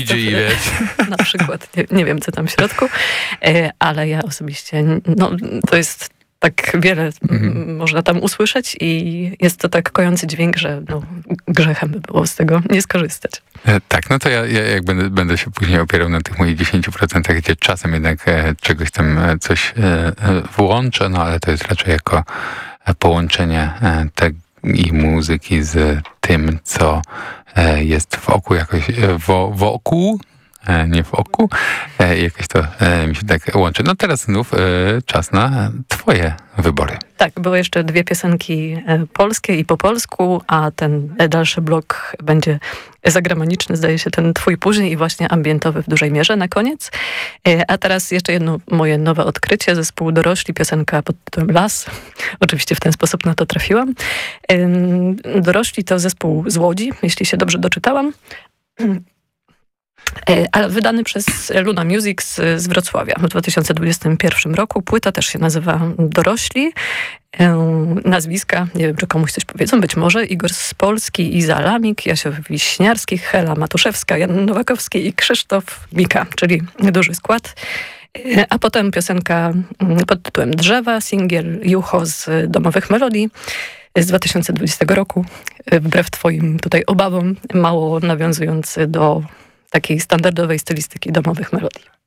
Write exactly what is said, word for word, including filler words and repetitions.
I wiesz. Na przykład. Nie, nie wiem, co tam w środku, ale ja osobiście, no to jest tak wiele mm. można tam usłyszeć i jest to tak kojący dźwięk, że no, grzechem by było z tego nie skorzystać. E, tak, no to ja, ja jak będę, będę się później opierał na tych moich dziesięciu procentach, gdzie czasem jednak e, czegoś tam e, coś e, włączę, no ale to jest raczej jako e, połączenie e, te, i muzyki z tym, co e, jest wokół, jakoś e, wo, wokół, e, nie wokół, e, jakoś to e, mi się tak łączy. No teraz znów e, czas na twoje wybory. Tak, były jeszcze dwie piosenki polskie i po polsku, a ten dalszy blok będzie zagraniczny, zdaje się ten twój później i właśnie ambientowy w dużej mierze na koniec. A teraz jeszcze jedno moje nowe odkrycie, zespół Dorośli, piosenka pod tytułem Las. Oczywiście w ten sposób na to trafiłam. Dorośli to zespół z Łodzi, jeśli się dobrze doczytałam. Ale wydany przez Luna Music z, z Wrocławia w dwa tysiące dwudziestym pierwszym roku. Płyta też się nazywa Dorośli. Nazwiska, nie wiem, czy komuś coś powiedzą, być może Igor Spolski, Iza Lamik, Jasio Wiśniarski, Hela Matuszewska, Jan Nowakowski i Krzysztof Mika, czyli duży skład. A potem piosenka pod tytułem Drzewa, singiel Jucho z Domowych Melodii z dwa tysiące dwudziestego roku. Wbrew twoim tutaj obawom, mało nawiązujący do takiej standardowej stylistyki Domowych Melodii.